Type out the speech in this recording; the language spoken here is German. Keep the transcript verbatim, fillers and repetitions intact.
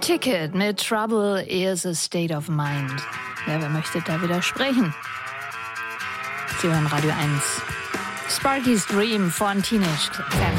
Ticket mit Trouble is a State of Mind. Ja, wer möchte da widersprechen? Sie hören Radio eins. Sparky's Dream von Teenage Fan